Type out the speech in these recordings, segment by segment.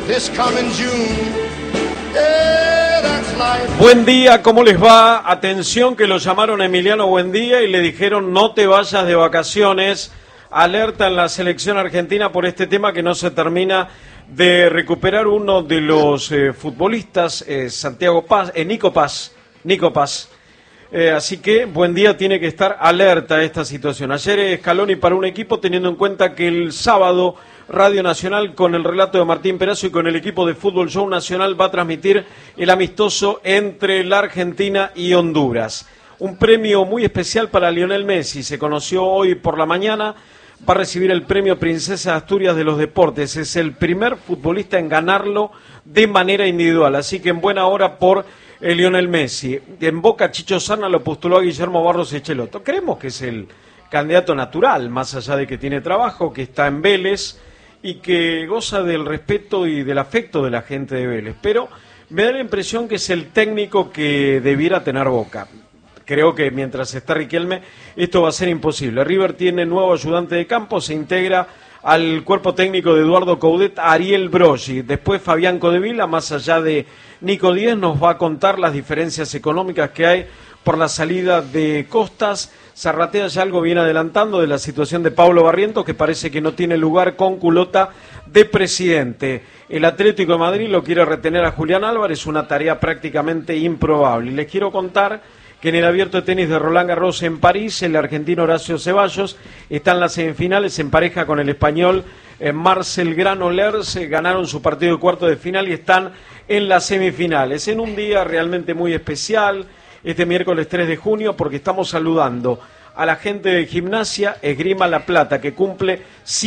this coming June. Yeah, that's life. Buen día, ¿cómo les va? Atención que lo llamaron Emiliano Buendía y le dijeron no te vayas de vacaciones. Alerta en la selección argentina por este tema que no se termina de recuperar uno de los futbolistas, Nico Paz. Así que Buendía tiene que estar alerta a esta situación. Ayer Scaloni para un equipo teniendo en cuenta que el sábado Radio Nacional con el relato de Martín Perazzo y con el equipo de Fútbol Show Nacional va a transmitir el amistoso entre la Argentina y Honduras. Un premio muy especial para Lionel Messi, se conoció hoy por la mañana, va a recibir el premio Princesa de Asturias de los Deportes, es el primer futbolista en ganarlo de manera individual, así que en buena hora por Lionel Messi. En Boca Chicho Serna lo postuló a Guillermo Barros Echelotto, creemos que es el candidato natural, más allá de que tiene trabajo, que está en Vélez y que goza del respeto y del afecto de la gente de Vélez, pero me da la impresión que es el técnico que debiera tener Boca. Creo que mientras está Riquelme esto va a ser imposible. River tiene nuevo ayudante de campo, se integra al cuerpo técnico de Eduardo Coudet, Ariel Broggi. Después Fabián Codevila, más allá de Nico Díez, nos va a contar las diferencias económicas que hay por la salida de Costas. Zarratea ya algo viene adelantando de la situación de Pablo Barrientos, que parece que no tiene lugar con culota de presidente. El Atlético de Madrid lo quiere retener a Julián Álvarez, una tarea prácticamente improbable. Y les quiero contar que en el Abierto de Tenis de Roland Garros en París, el argentino Horacio Ceballos está en las semifinales en pareja con el español Marcel Granollers, ganaron su partido de cuarto de final y están en las semifinales. En un día realmente muy especial, este miércoles 3 de junio, porque estamos saludando a la gente de Gimnasia Esgrima La Plata, que cumple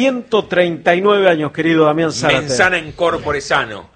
139 años, querido Damián Zárate. Mensana in corpore sano.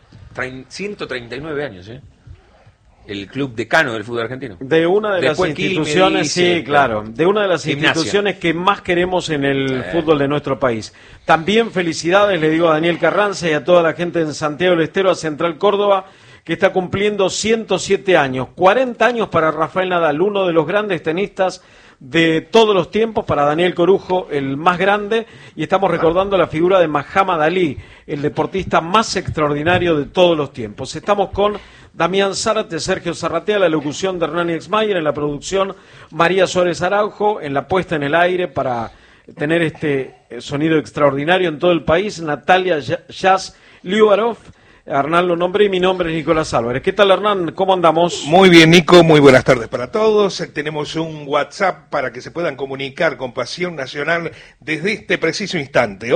139 años, ¿eh? El club decano del fútbol argentino. De una de Después las instituciones, dice, sí, claro, de una de las Gimnasia. instituciones que más queremos en el fútbol de nuestro país. También felicidades, le digo a Daniel Carranza y a toda la gente en Santiago del Estero, a Central Córdoba, que está cumpliendo 107 años, 40 años para Rafael Nadal, uno de los grandes tenistas de todos los tiempos, para Daniel Corujo, el más grande, y estamos recordando la figura de Muhammad Ali, el deportista más extraordinario de todos los tiempos. Estamos con Damián Zárate, Sergio Zarratea, la locución de Hernán Exmayer, en la producción María Suárez Araujo, en la puesta en el aire para tener este sonido extraordinario en todo el país, Natalia Jazz Liubarov. Hernán lo nombré y mi nombre es Nicolás Álvarez. ¿Qué tal, Hernán? ¿Cómo andamos? Muy bien, Nico, muy buenas tardes para todos. Tenemos un WhatsApp para que se puedan comunicar con Pasión Nacional desde este preciso instante,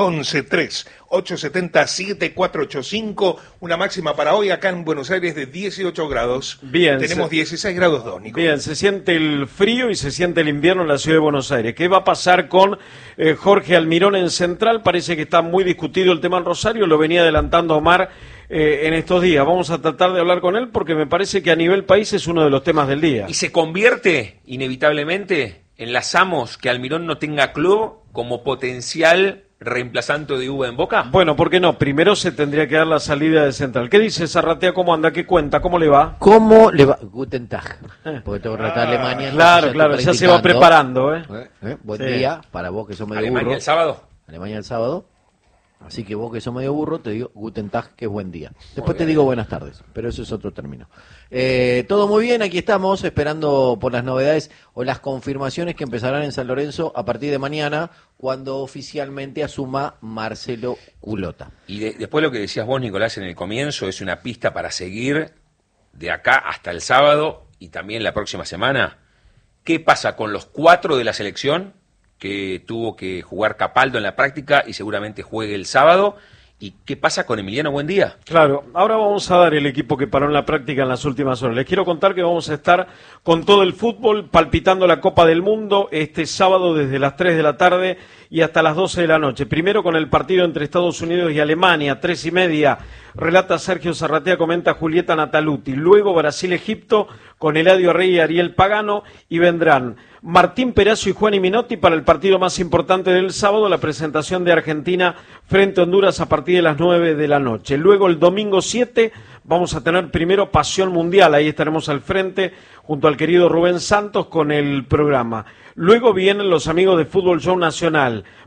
11-3-870-7485, una máxima para hoy acá en Buenos Aires de 18 grados. Bien. Tenemos 16 grados 2, Nico. Bien, se siente el frío y se siente el invierno en la ciudad de Buenos Aires. ¿Qué va a pasar con Jorge Almirón en Central? Parece que está muy discutido el tema en Rosario, lo venía adelantando Omar en estos días. Vamos a tratar de hablar con él porque me parece que a nivel país es uno de los temas del día. Y se convierte, inevitablemente, enlazamos que Almirón no tenga club como potencial reemplazante de Uva en Boca. Bueno, ¿por qué no? Primero se tendría que dar la salida de Central. ¿Qué dice Zarratea? ¿Cómo anda? ¿Qué cuenta? ¿Cómo le va? ¿Cómo le va? Guten Tag. Porque tengo que tratar Alemania. Claro, ya se va preparando, Buen día para vos que sos medio Alemania burro. el sábado. Alemania el sábado. Así que vos que sos medio burro, te digo Guten Tag, que es buen día. Después te digo buenas tardes, pero eso es otro término. Todo muy bien, aquí estamos esperando por las novedades o las confirmaciones que empezarán en San Lorenzo a partir de mañana, cuando oficialmente asuma Marcelo Culota. Y después lo que decías vos, Nicolás, en el comienzo, es una pista para seguir de acá hasta el sábado y también la próxima semana. ¿Qué pasa con los 4 de la selección que tuvo que jugar Capaldo en la práctica y seguramente juegue el sábado? ¿Y qué pasa con Emiliano Buendía? Claro, ahora vamos a dar el equipo que paró en la práctica en las últimas horas. Les quiero contar que vamos a estar con todo el fútbol palpitando la Copa del Mundo este sábado desde las 3 de la tarde y hasta las 12 de la noche. Primero con el partido entre Estados Unidos y Alemania, 3:30. Relata Sergio Zarratea, comenta Julieta Nataluti. Luego Brasil-Egipto con Eladio Rey y Ariel Pagano, y vendrán Martín Perazzo y Juan Minotti para el partido más importante del sábado, la presentación de Argentina frente a Honduras a partir de las 9 de la noche. Luego el domingo 7 vamos a tener primero Pasión Mundial, ahí estaremos al frente junto al querido Rubén Santos con el programa. Luego vienen los amigos de Fútbol Show Nacional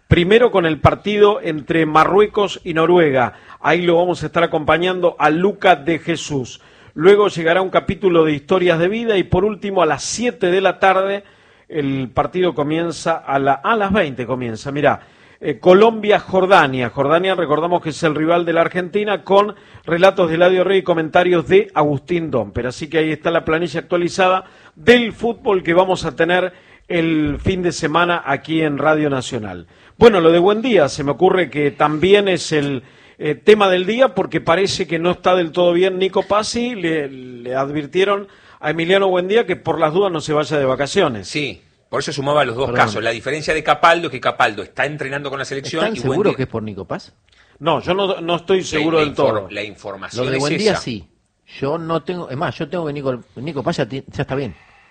Primero con el partido entre Marruecos y Noruega. Ahí lo vamos a estar acompañando a Luca de Jesús. Luego llegará un capítulo de historias de vida y por último a las 7 de la tarde el partido comienza a las 20 comienza. Mirá, Colombia-Jordania. Jordania, recordamos que es el rival de la Argentina, con relatos de Eladio Rey y comentarios de Agustín Domper. Así que ahí está la planilla actualizada del fútbol que vamos a tener el fin de semana aquí en Radio Nacional. Bueno, lo de Buendía, se me ocurre que también es el tema del día, porque parece que no está del todo bien Nico Pazzi. Le advirtieron a Emiliano Buendía que por las dudas no se vaya de vacaciones. Sí, por eso sumaba los dos casos. La diferencia de Capaldo es que Capaldo está entrenando con la selección. ¿Están seguros que es por Nico Paz? No, yo no estoy seguro del todo. La información Lo de es Buendía esa. sí. Yo no tengo, es más, yo tengo que Nico Paz ya está bien.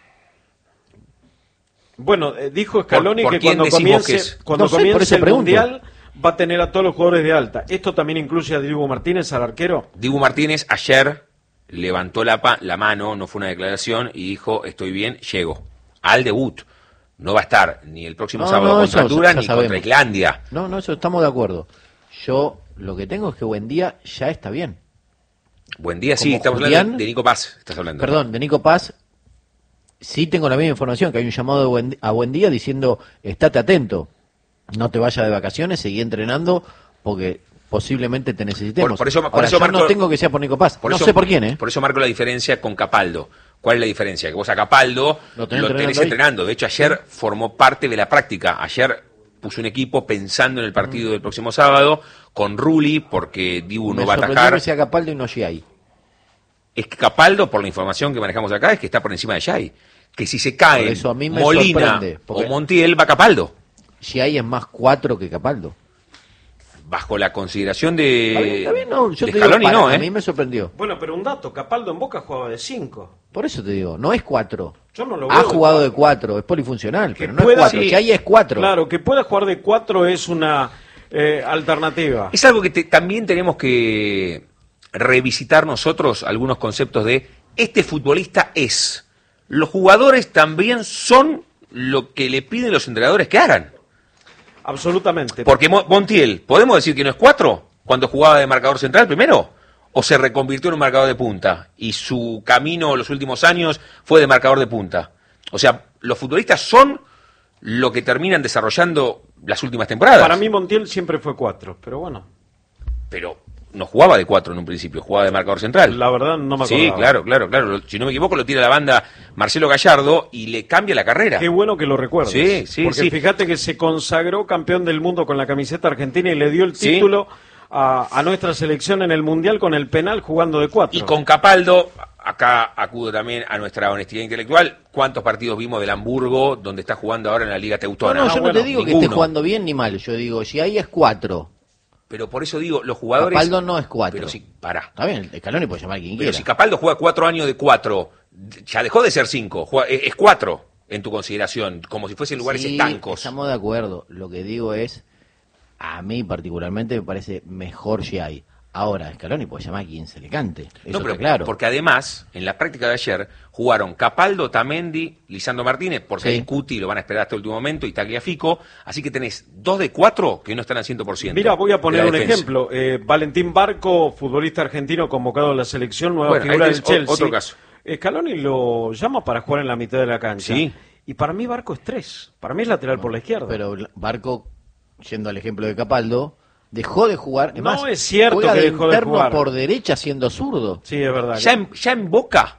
Bueno, dijo Scaloni ¿Por que quién cuando decimos comience, que es? cuando No sé, por comience eso el pregunto. Mundial va a tener a todos los jugadores de alta. ¿Esto también incluye a Diego Martínez, al arquero? Dibu Martínez ayer levantó la mano, no fue una declaración, y dijo, estoy bien, llego al debut. No va a estar ni el próximo sábado contra eso Honduras ya ni sabemos. contra Islandia. No, eso estamos de acuerdo. Yo lo que tengo es que Buendía ya está bien. Buen día, sí, Como estamos Julián, hablando de Nico Paz, estás hablando. Perdón, de Nico Paz, sí tengo la misma información, que hay un llamado a Buendía diciendo, estate atento, no te vayas de vacaciones, seguí entrenando, porque posiblemente te necesitemos. Por eso Ahora, yo marco- no tengo que sea por Nico Paz, no sé por quién, ¿eh? Por eso marco la diferencia con Capaldo. ¿Cuál es la diferencia? Que vos a Capaldo Lo lo tenés tenés entrenando ahí. entrenando. De hecho, ayer formó parte de la práctica. Ayer puso un equipo pensando en el partido del próximo sábado con Rulli, porque Dibu no Me va a sorprendió atajar. que sea Capaldo y no Giai. Es que Capaldo, por la información que manejamos acá, es que está por encima de Xai. Que si se Por caen eso a mí me Molina sorprende, porque- o Montiel, va Capaldo. Giai es más 4 que Capaldo. Bajo la consideración de, Está bien, no, yo de te digo, Scaloni, para- no, a mí me sorprendió. Bueno, pero un dato, Capaldo en Boca jugaba de 5. Por eso te digo, no es 4. Yo no lo Ha veo de jugado cuatro. de 4, es polifuncional, Que pero no es pueda- 4. sí. Giai es 4. Claro, que pueda jugar de 4 es una alternativa. Es algo que también tenemos que revisitar nosotros, algunos conceptos de este futbolista es. Los jugadores también son lo que le piden los entrenadores que hagan. Absolutamente. Porque Montiel, ¿podemos decir que no es 4 cuando jugaba de marcador central primero? ¿O se reconvirtió en un marcador de punta? Y su camino los últimos años fue de marcador de punta. O sea, los futbolistas son lo que terminan desarrollando las últimas temporadas. Para mí Montiel siempre fue 4, pero bueno, Pero no jugaba de 4 en un principio, jugaba de marcador central. la verdad no me acordaba. Sí, claro. Si no me equivoco, lo tira la banda Marcelo Gallardo y le cambia la carrera. Qué bueno que lo recuerdes. Sí, Porque sí. fíjate que se consagró campeón del mundo con la camiseta argentina y le dio el Sí. título a nuestra selección en el Mundial con el penal jugando de 4. Y con Capaldo, acá acudo también a nuestra honestidad intelectual. ¿Cuántos partidos vimos del Hamburgo donde está jugando ahora en la Liga Teutona? No, yo bueno, no te digo que ninguno. esté jugando bien ni mal. Yo digo, Giai es 4. Pero por eso digo, los jugadores... Capaldo no es 4. Pero si, pará. Está bien, el Scaloni puede llamar a quien Pero quiera. si Capaldo juega 4 años de 4, ya dejó de ser 5, es 4 en tu consideración, como si fuesen lugares Sí, estancos. estamos de acuerdo. Lo que digo es, a mí particularmente me parece mejor Giai. Ahora, Scaloni puede llamar a quien se le cante. Eso No, pero está claro. porque además, en la práctica de ayer, jugaron Capaldo, Tamendi, Lisandro Martínez, porque Sí. hay Cuti, lo van a esperar hasta el último momento, y Tagliafico, así que tenés 2 de 4 que no están al 100%. Mira, voy a de poner la un defensa. ejemplo. Valentín Barco, futbolista argentino convocado a la selección, nueva Bueno, figura ahí del tenés Chelsea. otro caso. Scaloni lo llama para jugar en la mitad de la cancha. Sí. Y para mí Barco es 3. Para mí es lateral por la izquierda. Pero Barco, yendo al ejemplo de Capaldo, dejó de jugar. No más, es cierto juega que de dejó de interno jugar. por derecha siendo zurdo. Sí, es verdad. Ya en Boca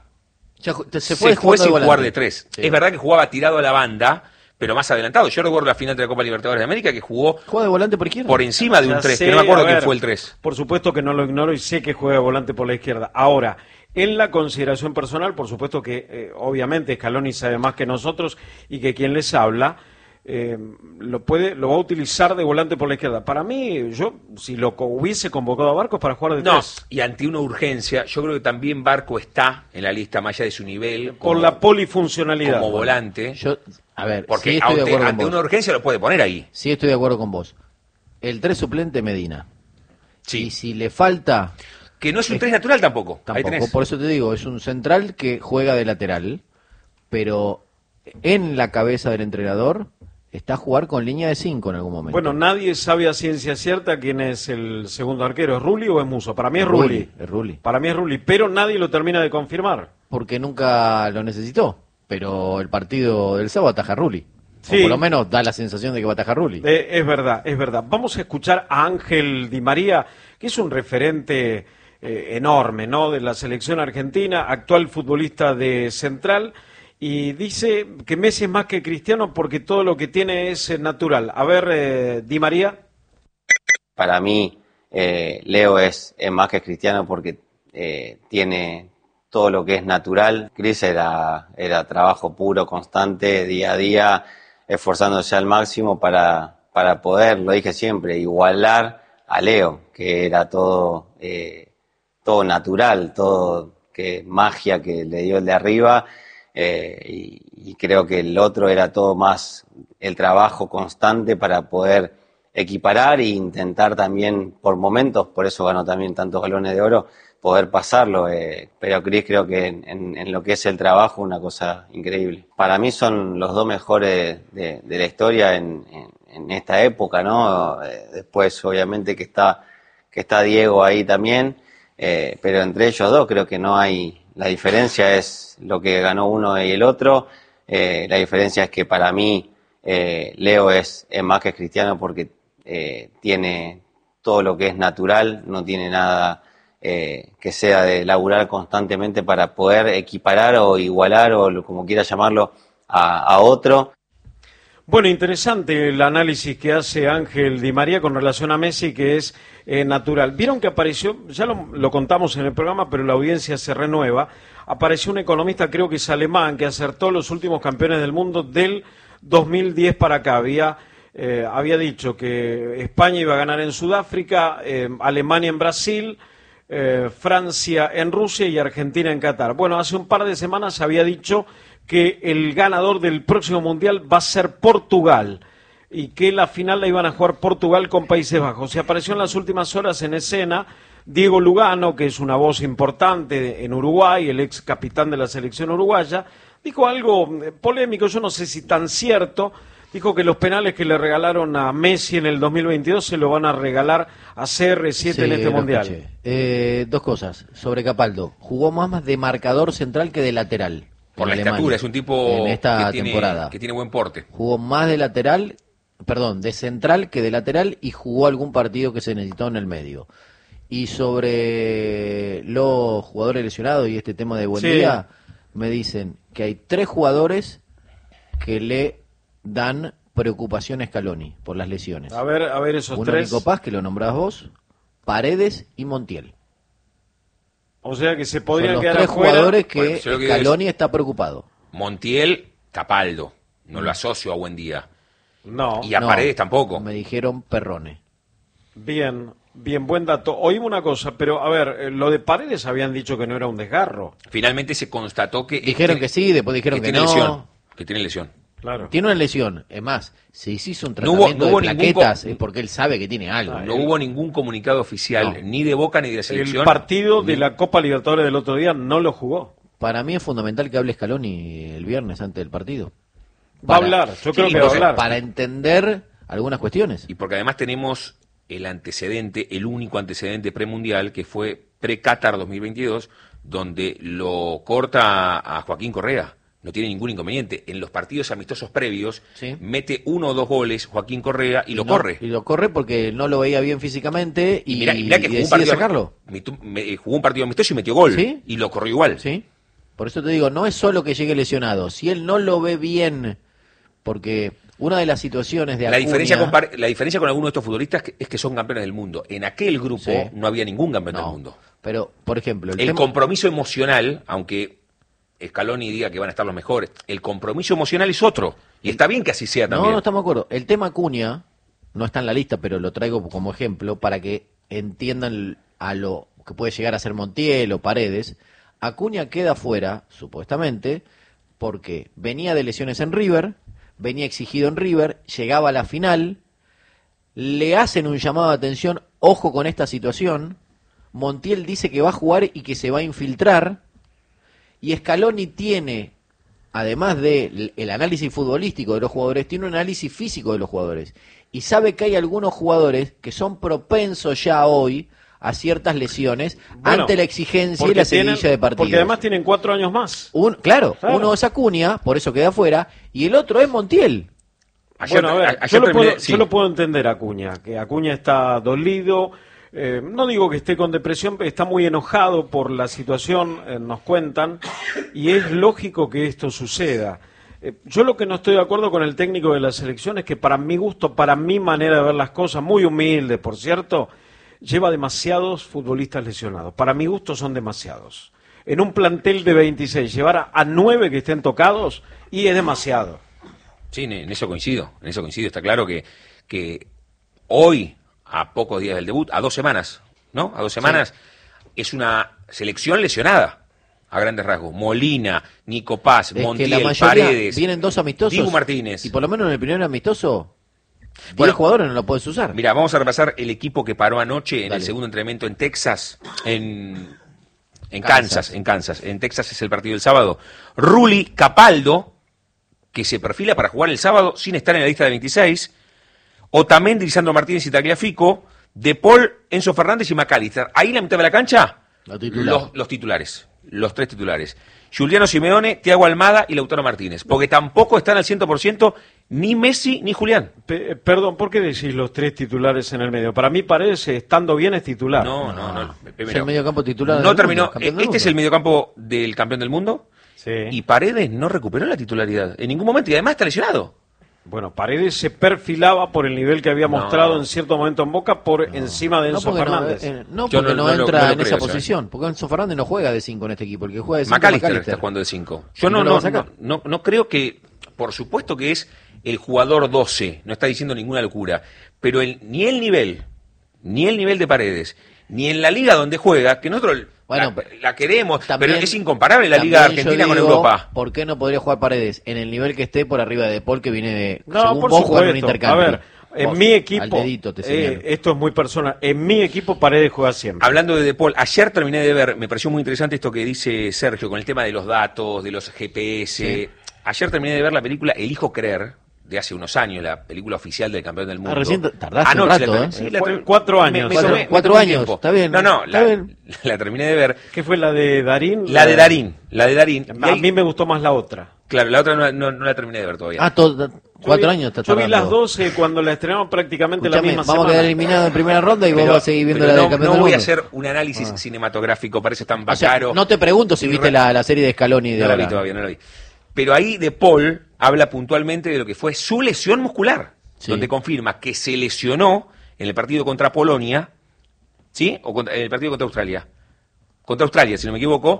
Se fue jugando sin volante. jugar de 3. Sí. Es verdad que jugaba tirado a la banda, pero más adelantado. Yo recuerdo la final de la Copa Libertadores de América que jugó Juega de volante por izquierda. por encima de un Ya 3, sé, que no me acuerdo a quién ver, fue el 3. Por supuesto que no lo ignoro y sé que juega volante por la izquierda. Ahora, en la consideración personal, por supuesto que obviamente Scaloni sabe más que nosotros y que quien les habla lo va a utilizar de volante por la izquierda. Para mí, yo si lo hubiese convocado a Barco es para jugar de No, 3. y ante una urgencia, yo creo que también Barco está en la lista más allá de su nivel Por como, la polifuncionalidad. como volante, A ver, porque sí estoy de acuerdo con ante vos. una urgencia lo puede poner ahí. Sí estoy de acuerdo con vos. El 3 suplente Medina. Sí. Y si le falta, Que no es un 3 natural tampoco. Ahí tampoco, tenés. por eso te digo, es un central que juega de lateral, pero en la cabeza del entrenador está a jugar con línea de 5 en algún momento. Bueno, nadie sabe a ciencia cierta quién es el segundo arquero. ¿Es Rulli o es Musso? Para mí es Rulli. Es Rulli. Para mí es Rulli, pero nadie lo termina de confirmar. Porque nunca lo necesitó, pero el partido del sábado ataja a Rulli. Sí. O por lo menos da la sensación de que va a atajar Rulli. Es verdad, es verdad. Vamos a escuchar a Ángel Di María, que es un referente enorme, ¿no?, de la selección argentina, actual futbolista de Central, y dice que Messi es más que Cristiano porque todo lo que tiene es natural. A ver, Di María. Para mí, Leo es más que Cristiano porque tiene todo lo que es natural. Cris era trabajo puro, constante, día a día, esforzándose al máximo para poder, lo dije siempre, igualar a Leo, que era todo natural, todo que magia que le dio el de arriba, y creo que el otro era todo más el trabajo constante para poder equiparar e intentar también por momentos, por eso ganó también tantos Balones de Oro, poder pasarlo, pero Cris creo que en lo que es el trabajo una cosa increíble. Para mí son los dos mejores de la historia en esta época, ¿no? Después obviamente que está Diego ahí también, pero entre ellos dos creo que no hay, la diferencia es lo que ganó uno y el otro. La diferencia es que para mí Leo es más que Cristiano porque tiene todo lo que es natural, no tiene nada que sea de laburar constantemente para poder equiparar o igualar o como quiera llamarlo a otro. Bueno, interesante el análisis que hace Ángel Di María con relación a Messi, que es natural. Vieron que apareció, ya lo contamos en el programa, pero la audiencia se renueva, apareció un economista, creo que es alemán, que acertó los últimos campeones del mundo del 2010 para acá. Había dicho que España iba a ganar en Sudáfrica, Alemania en Brasil, Francia en Rusia y Argentina en Qatar. Bueno, hace un par de semanas había dicho que el ganador del próximo Mundial va a ser Portugal y que la final la iban a jugar Portugal con Países Bajos. Y apareció en las últimas horas en escena Diego Lugano, que es una voz importante en Uruguay, el ex capitán de la selección uruguaya, dijo algo polémico, yo no sé si tan cierto. Dijo que los penales que le regalaron a Messi en el 2022 se lo van a regalar a CR7 en este Mundial. Dos cosas. Sobre Capaldo. Jugó más de marcador central que de lateral. Por la estatura, es un tipo en esta que temporada. Que tiene buen porte. Jugó más de lateral, de central que de lateral y jugó algún partido que se necesitó en el medio. Y sobre los jugadores lesionados y este tema de Buendía, me dicen que hay 3 jugadores que le dan preocupación a Scaloni por las lesiones. A ver esos Uno, 3. Nico Paz, que lo nombrás vos, Paredes y Montiel. O sea que se podrían Son los quedar 3 afuera. jugadores que Bueno, yo lo que Scaloni está preocupado. Montiel, Capaldo. No lo asocio a Buendía. No. Y a Paredes tampoco. Me dijeron Perrone. Bien, buen dato. Oímos una cosa, pero a ver, lo de Paredes habían dicho que no era un desgarro. Finalmente se constató que... Dijeron que sí, después dijeron que tiene no. lesión. Que tiene lesión. Claro. Tiene una lesión. Es más, si se hizo un No hubo tratamiento de ningún plaquetas es porque él sabe que tiene algo. No hubo ningún comunicado oficial, No. ni de Boca ni de la selección. El partido de la Copa Libertadores del otro día no lo jugó. Para mí es fundamental que hable Scaloni el viernes antes del partido. Va a hablar, yo creo que va a hablar. Para entender algunas cuestiones. Y porque además tenemos el antecedente, el único antecedente premundial, que fue pre-Qatar 2022, donde lo corta a Joaquín Correa. No tiene ningún inconveniente. En los partidos amistosos previos, Sí. mete 1 o 2 goles Joaquín Correa y lo corre. Y lo corre porque no lo veía bien físicamente y, Mirá que jugó un, decide partido, sacarlo. jugó un partido amistoso y metió gol. ¿Sí? Y lo corrió igual. ¿Sí? Por eso te digo, no es solo que llegue lesionado. Si él no lo ve bien, porque una de las situaciones de La Acuña... diferencia con algunos de estos futbolistas es que son campeones del mundo. En aquel grupo Sí. no había ningún campeón del No, mundo. pero, por ejemplo... El compromiso emocional, aunque Scaloni diga que van a estar los mejores, el compromiso emocional es otro. Y está bien que así sea también. No estamos de acuerdo. El tema Acuña no está en la lista, pero lo traigo como ejemplo para que entiendan a lo que puede llegar a ser Montiel o Paredes. Acuña queda fuera, supuestamente, porque venía de lesiones en River, venía exigido en River, llegaba a la final, le hacen un llamado de atención, ojo con esta situación, Montiel dice que va a jugar y que se va a infiltrar, y Scaloni tiene además del análisis futbolístico de los jugadores, tiene un análisis físico de los jugadores. Y sabe que hay algunos jugadores que son propensos ya hoy a ciertas lesiones ante la exigencia y la seguidilla de partidos. Porque además tienen 4 años más. Claro, uno es Acuña, por eso queda afuera, y el otro es Montiel. Bueno, a ver, yo lo puedo entender, Acuña, que Acuña está dolido, no digo que esté con depresión, pero está muy enojado por la situación, nos cuentan, y es lógico que esto suceda. Yo lo que no estoy de acuerdo con el técnico de la selección es que para mi gusto, para mi manera de ver las cosas, muy humilde, por cierto, lleva demasiados futbolistas lesionados. Para mi gusto son demasiados. En un plantel de 26, llevar a 9 que estén tocados, y es demasiado. Sí, en eso coincido. Está claro que hoy, a pocos días del debut, a 2 semanas, ¿no? A 2 semanas, es una selección lesionada, a grandes rasgos. Molina, Nico Paz, Montiel, Paredes. Vienen 2 amistosos. Dibu Martínez. Y por lo menos en el primer amistoso, 10 jugadores no lo puedes usar. Mira, vamos a repasar el equipo que paró anoche en el segundo entrenamiento en Texas, en Kansas. En Texas es el partido del sábado. Rulli, Capaldo, que se perfila para jugar el sábado sin estar en la lista de 26, Otamendi, Lisandro Martínez y Tagliafico, De Paul, Enzo Fernández y McAllister. Ahí en la mitad de la cancha, los titulares, los 3 titulares. Juliano Simeone, Thiago Almada y Lautaro Martínez, porque tampoco están al 100% ni Messi ni Julián. Perdón, ¿por qué decís los 3 titulares en el medio? Para mí Paredes, estando bien, es titular. No. Es el mediocampo titular. No terminó. Este es el mediocampo del campeón del mundo. Sí. Y Paredes no recuperó la titularidad en ningún momento y además está lesionado. Bueno, Paredes se perfilaba por el nivel que había mostrado en cierto momento en Boca por encima de Enzo Fernández. Porque no entra en esa posición. Porque Enzo Fernández no juega de 5 en este equipo. El que juega de 5 es McAllister está jugando de 5. Yo no creo que, por supuesto que es el jugador 12, no está diciendo ninguna locura, pero ni el nivel de Paredes, ni en la liga donde juega, que nosotros la queremos, también, pero es incomparable la liga argentina con Europa. ¿Por qué no podría jugar Paredes en el nivel que esté por arriba de De Paul, que viene de por jugar un intercambio? A ver, en mi equipo, esto es muy personal, en mi equipo Paredes juega siempre. Hablando de Paul, ayer terminé de ver, me pareció muy interesante esto que dice Sergio con el tema de los datos, de los GPS. Sí. Ayer terminé de ver la película Elijo Creer, de hace unos años, la película oficial del campeón del mundo. Recién tardaste un rato, sí, 4 años. 4 años, está bien. La terminé de ver. ¿Qué fue la de Darín? La de Darín. A mí me gustó más la otra. Claro, la otra no la terminé de ver todavía. 4 años está tardando. Yo vi las 12 cuando la estrenamos prácticamente la misma semana. Vamos a quedar eliminados en primera ronda y vos vas a seguir viendo la del campeón del mundo. No voy a hacer un análisis cinematográfico, parece tan bacaro. No te pregunto si viste la serie de Scaloni de ahora. No la vi todavía, no la vi. Pero ahí De Paul habla puntualmente de lo que fue su lesión muscular, donde confirma que se lesionó en el partido contra Polonia, ¿sí? O en el partido contra Australia. Contra Australia, si no me equivoco.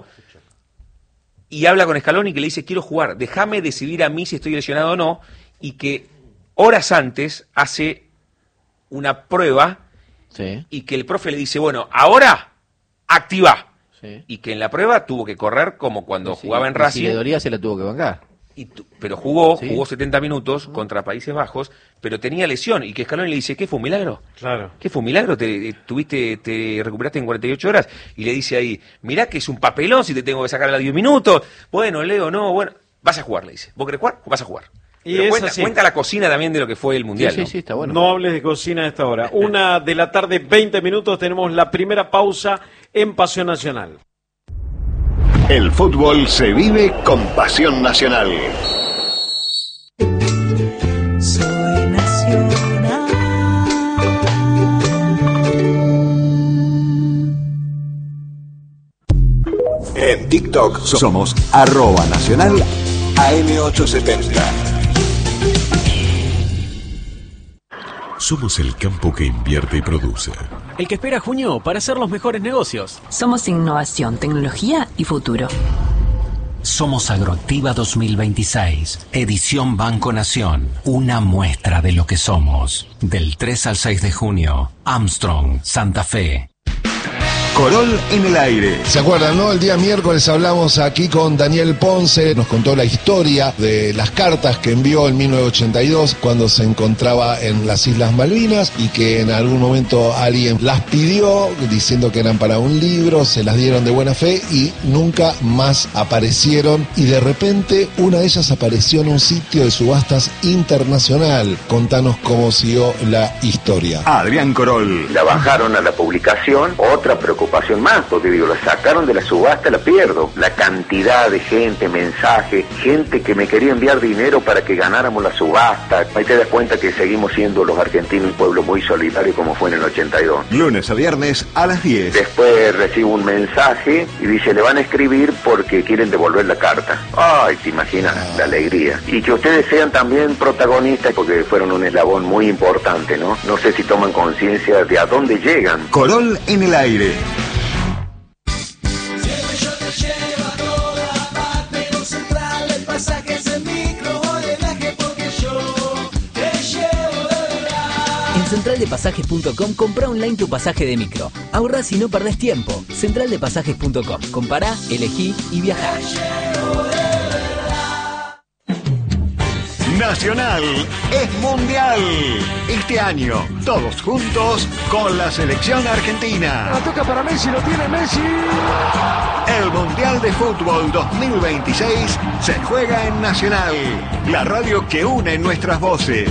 Y habla con Scaloni que le dice, quiero jugar, déjame decidir a mí si estoy lesionado o no, y que horas antes hace una prueba y que el profe le dice, bueno, ahora activa. Sí. Y que en la prueba tuvo que correr como cuando jugaba en Racing. Si le dolía se la tuvo que bancar. Pero jugó 70 minutos contra Países Bajos, pero tenía lesión. Y que Scaloni le dice, ¿qué fue un milagro? Claro. ¿Qué fue un milagro? Te recuperaste en 48 horas. Y le dice ahí, mirá que es un papelón si te tengo que sacar a los 10 minutos. Bueno, Leo, vas a jugar, le dice. ¿Vos querés jugar? Vas a jugar. Y cuenta la cocina también de lo que fue el Mundial. Sí, está bueno. No hables de cocina a esta hora. 1:00 p.m, 20 minutos, tenemos la primera pausa en Pasión Nacional. El fútbol se vive con Pasión Nacional. Soy nacional. En TikTok somos @nacional AM870. Somos el campo que invierte y produce. El que espera junio para hacer los mejores negocios. Somos innovación, tecnología y futuro. Somos Agroactiva 2026, edición Banco Nación, una muestra de lo que somos. Del 3 al 6 de junio, Armstrong, Santa Fe. Corol en el aire. ¿Se acuerdan, no? El día miércoles hablamos aquí con Daniel Ponce, nos contó la historia de las cartas que envió en 1982 cuando se encontraba en las Islas Malvinas y que en algún momento alguien las pidió diciendo que eran para un libro, se las dieron de buena fe y nunca más aparecieron, y de repente una de ellas apareció en un sitio de subastas internacional. Contanos cómo siguió la historia. Adrián Corol. La bajaron a la publicación, otra preocupación más, porque digo, la sacaron de la subasta, la pierdo. La cantidad de gente, mensajes, gente que me quería enviar dinero para que ganáramos la subasta. Ahí te das cuenta que seguimos siendo los argentinos un pueblo muy solidario como fue en el 82. Lunes a viernes a las 10. Después recibo un mensaje y dice, le van a escribir porque quieren devolver la carta. Ay, te imaginas la alegría. Y que ustedes sean también protagonistas porque fueron un eslabón muy importante, ¿no? No sé si toman conciencia de a dónde llegan. Corol en el aire. En centraldepasajes.com compra online tu pasaje de micro. Ahorrás y no perdés tiempo. Centraldepasajes.com. Compará, elegí y viajá. Nacional es mundial. Este año, todos juntos con la selección argentina. La toca para Messi, lo tiene Messi. El Mundial de Fútbol 2026 se juega en Nacional, la radio que une nuestras voces.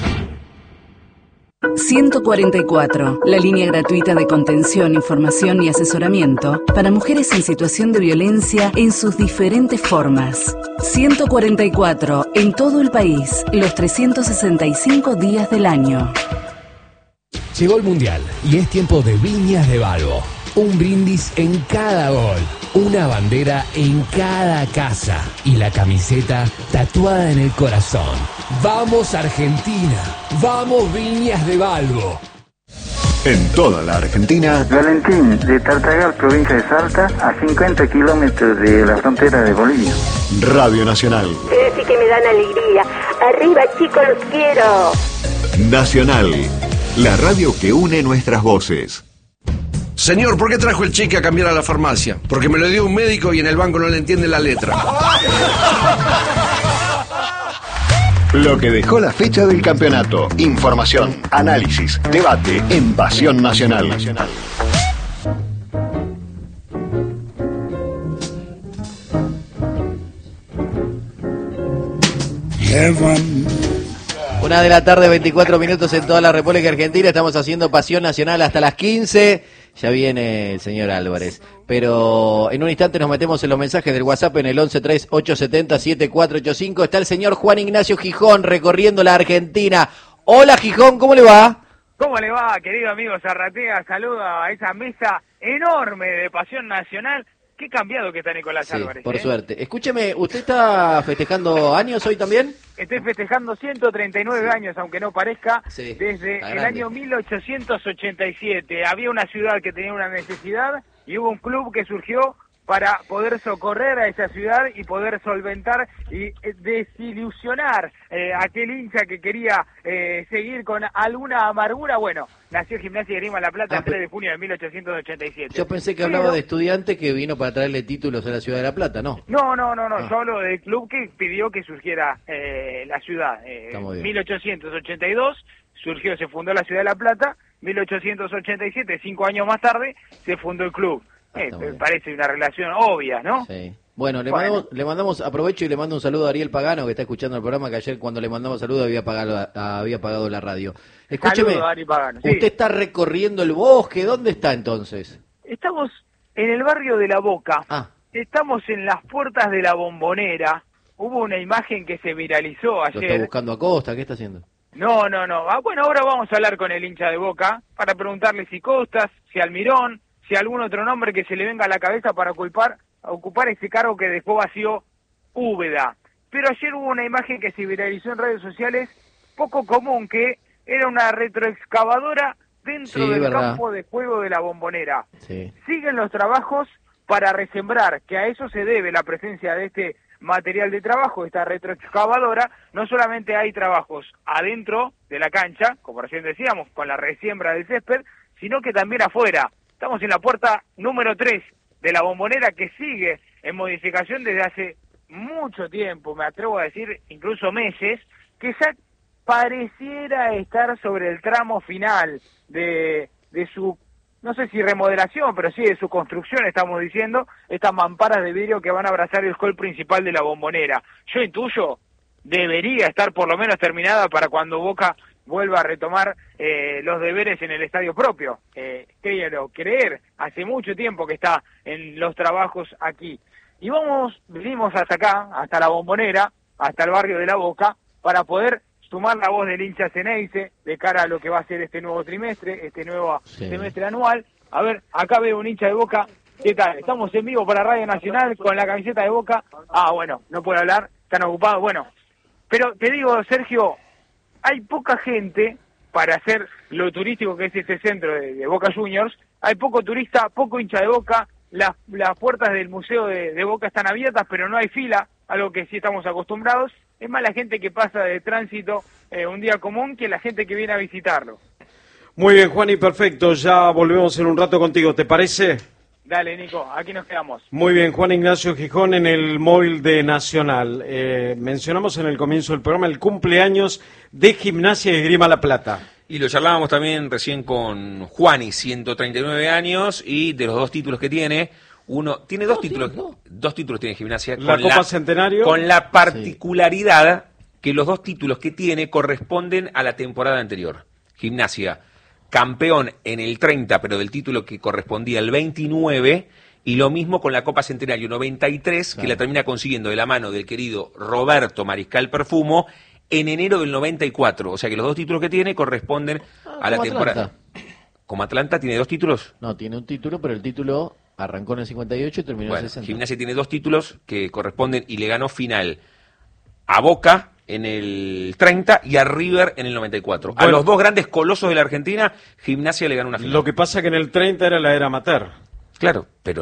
144, la línea gratuita de contención, información y asesoramiento para mujeres en situación de violencia en sus diferentes formas. 144, en todo el país, los 365 días del año. Llegó el Mundial y es tiempo de Viñas de Balbo. Un brindis en cada gol, una bandera en cada casa y la camiseta tatuada en el corazón. ¡Vamos Argentina! ¡Vamos Viñas de Balbo! En toda la Argentina, Valentín, de Tartagal, provincia de Salta, a 50 kilómetros de la frontera de Bolivia. Radio Nacional. Sí que me dan alegría. Arriba, chicos, los quiero. Nacional, la radio que une nuestras voces. Señor, ¿por qué trajo el cheque a cambiar a la farmacia? Porque me lo dio un médico y en el banco no le entiende la letra. Lo que dejó la fecha del campeonato. Información, análisis, debate en Pasión Nacional. Una de la tarde, 24 minutos en toda la República Argentina. Estamos haciendo Pasión Nacional hasta las 15. Ya viene el señor Álvarez. Pero en un instante nos metemos en los mensajes del WhatsApp en el 1138707485. Está el señor Juan Ignacio Gijón recorriendo la Argentina. Hola Gijón, ¿cómo le va? ¿Cómo le va, querido amigo Zarratea? Saludo a esa mesa enorme de Pasión Nacional. Qué cambiado que está Nicolás Álvarez. Por suerte. Escúcheme, ¿usted está festejando años hoy también? Estoy festejando 139 años, aunque no parezca, desde el año 1887. Había una ciudad que tenía una necesidad y hubo un club que surgió para poder socorrer a esa ciudad y poder solventar y desilusionar a aquel hincha que quería seguir con alguna amargura. Bueno, nació Gimnasia y Esgrima La Plata el 3 de junio de 1887. Yo pensé que hablaba de estudiante que vino para traerle títulos a la ciudad de La Plata, ¿no? No, yo hablo del club que pidió que surgiera la ciudad. 1882 surgió, se fundó la ciudad de La Plata, 1887, 5 años más tarde, se fundó el club. Me parece una relación obvia, ¿no? Sí. Bueno, le mandamos, aprovecho y le mando un saludo a Ariel Pagano, que está escuchando el programa, que ayer cuando le mandamos saludo había apagado la radio. Escúcheme, saludo a Ari Pagano, sí. Usted está recorriendo el bosque, ¿dónde está entonces? Estamos en el barrio de La Boca, estamos en las puertas de la Bombonera. Hubo una imagen que se viralizó ayer. ¿Lo está buscando a Costa? ¿Qué está haciendo? No. Bueno, ahora vamos a hablar con el hincha de Boca para preguntarle si Costas, si Almirón, si algún otro nombre que se le venga a la cabeza para ocupar ese cargo que dejó vacío Úbeda. Pero ayer hubo una imagen que se viralizó en redes sociales, poco común, que era una retroexcavadora dentro del campo de juego de la Bombonera. Sí. Siguen los trabajos para resembrar, que a eso se debe la presencia de este material de trabajo, esta retroexcavadora. No solamente hay trabajos adentro de la cancha, como recién decíamos, con la resiembra del césped, sino que también afuera, Estamos en la puerta número 3 de la Bombonera, que sigue en modificación desde hace mucho tiempo, me atrevo a decir incluso meses, que ya pareciera estar sobre el tramo final de su, no sé si remodelación, pero sí de su construcción, estamos diciendo, estas mamparas de vidrio que van a abrazar el hall principal de la Bombonera. Yo intuyo, debería estar por lo menos terminada para cuando Boca vuelva a retomar los deberes en el estadio propio. Créelo, creer, hace mucho tiempo que está en los trabajos aquí. Y venimos hasta acá, hasta la Bombonera, hasta el barrio de La Boca, para poder sumar la voz del hincha Ceneice de cara a lo que va a ser este nuevo trimestre, este nuevo semestre anual. A ver, acá veo un hincha de Boca. ¿Qué tal? Estamos en vivo para Radio Nacional con la camiseta de Boca. Ah, bueno, no puedo hablar, están ocupados. Bueno, pero te digo, Sergio, hay poca gente para hacer lo turístico que es este centro de Boca Juniors. Hay poco turista, poco hincha de Boca. Las puertas del museo de Boca están abiertas, pero no hay fila, algo que sí estamos acostumbrados. Es más la gente que pasa de tránsito un día común que la gente que viene a visitarlo. Muy bien, Juan, y perfecto. Ya volvemos en un rato contigo, ¿te parece? Dale, Nico, aquí nos quedamos. Muy bien, Juan Ignacio Gijón en el móvil de Nacional. Mencionamos en el comienzo del programa el cumpleaños de Gimnasia y Esgrima La Plata. Y lo charlábamos también recién con Juani, 139 años, y de los 2 títulos que tiene, tiene 2 títulos, 2 títulos tiene Gimnasia. La Copa Centenario. Con la particularidad que los 2 títulos que tiene corresponden a la temporada anterior. Gimnasia, campeón en el 30, pero del título que correspondía al 29, y lo mismo con la Copa Centenario 93, que la termina consiguiendo de la mano del querido Roberto Mariscal Perfumo, en enero del 94, o sea que los 2 títulos que tiene corresponden a la temporada. Atlanta. ¿Como Atlanta tiene 2 títulos? No, tiene un título, pero el título arrancó en el 58 y terminó en el 60. Gimnasia tiene 2 títulos que corresponden y le ganó final a Boca en el 30 y a River en el 94. Bueno, a los 2 grandes colosos de la Argentina, Gimnasia le ganó una final. Lo que pasa que en el 30 era la era amateur. Claro, pero